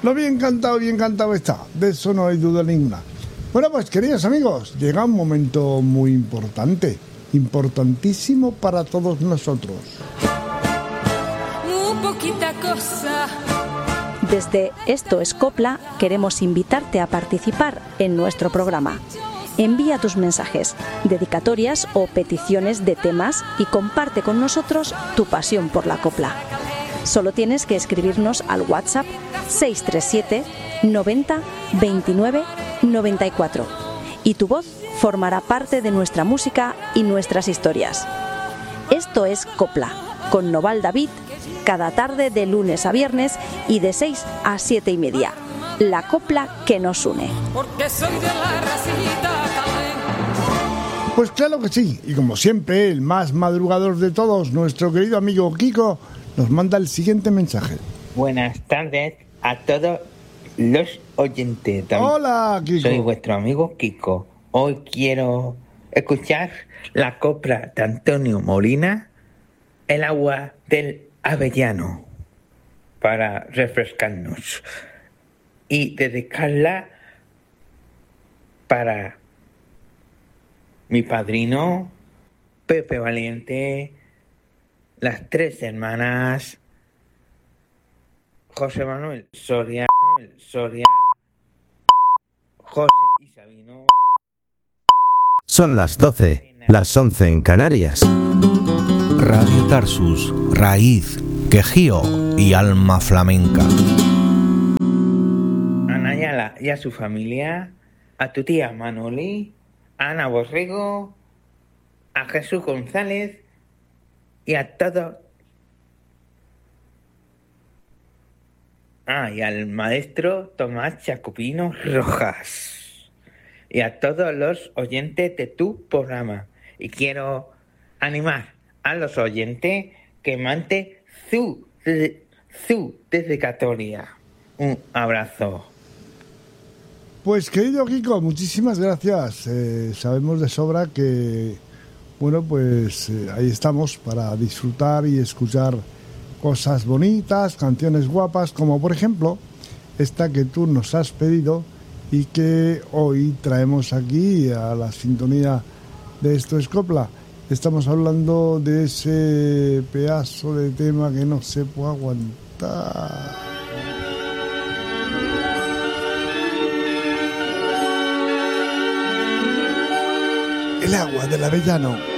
Lo bien cantado está, de eso no hay duda ninguna. Bueno, pues queridos amigos, llega un momento muy importante, importantísimo para todos nosotros. Muy poquita cosa. Desde Esto es Copla queremos invitarte a participar en nuestro programa. Envía tus mensajes, dedicatorias o peticiones de temas y comparte con nosotros tu pasión por la copla. Solo tienes que escribirnos al WhatsApp 637 90 29 94 y tu voz formará parte de nuestra música y nuestras historias. Esto es Copla, con Noval David, cada tarde de lunes a viernes y de 6 a 7 y media. La copla que nos une. Pues claro que sí, y como siempre, el más madrugador de todos, nuestro querido amigo Kiko, nos manda el siguiente mensaje. Buenas tardes a todos los oyentes. Hola, Kiko. Soy vuestro amigo Kiko. Hoy quiero escuchar la copla de Antonio Molina, El agua del Avellano, para refrescarnos. Y dedicarla para mi padrino, Pepe Valiente, las 3 hermanas, José Manuel Soria, José y Sabino. Son las 12, las 11 en Canarias. Radio Tarsus, raíz, quejío y alma flamenca. A Nayala y a su familia, a tu tía Manoli, a Ana Borrego, a Jesús González y a todos. Y al maestro Tomás Chacopino Rojas. Y a todos los oyentes de tu programa. Y quiero animar a los oyentes que manden su dedicatoria. Un abrazo. Pues querido Kiko, muchísimas gracias. Sabemos de sobra que, bueno, pues ahí estamos para disfrutar y escuchar cosas bonitas, canciones guapas, como por ejemplo esta que tú nos has pedido y que hoy traemos aquí a la sintonía de Esto es Copla. Estamos hablando de ese pedazo de tema que no se puede aguantar. El agua del Avellano.